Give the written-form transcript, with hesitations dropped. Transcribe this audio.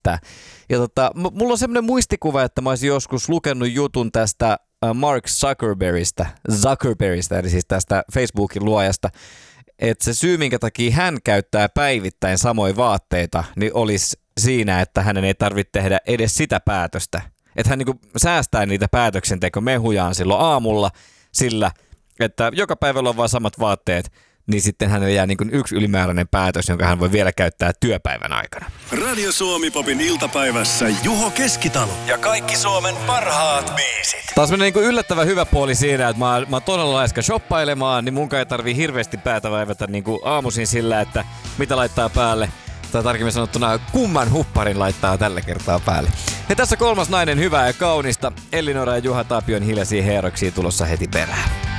päivittää. Ja mulla on semmoinen muistikuva, että mä olisin joskus lukenut jutun tästä Mark Zuckerbergistä, eli siis tästä Facebookin luojasta, että se syy, minkä takia hän käyttää päivittäin samoja vaatteita, niin olisi siinä, että hänen ei tarvitse tehdä edes sitä päätöstä. Että hän niinku säästää niitä päätöksentekomehujaan silloin aamulla sillä, että joka päivällä on vaan samat vaatteet, niin sitten hänelle jää niinku yksi ylimääräinen päätös, jonka hän voi vielä käyttää työpäivän aikana. Radio Suomi-popin iltapäivässä Juho Keskitalo ja kaikki Suomen parhaat biisit. Taas menee niinku yllättävän hyvä puoli siinä, että mä oon todella laiska shoppailemaan, niin munkaan ei tarvii hirveästi päätä vaivata niinku aamuisin sillä, että mitä laittaa päälle. Tai tarkemmin sanottuna, kumman hupparin laittaa tällä kertaa päälle. Ja tässä kolmas nainen, hyvää ja kaunista. Elinora ja Juha Tapion hiljaisia heroksia tulossa heti perään.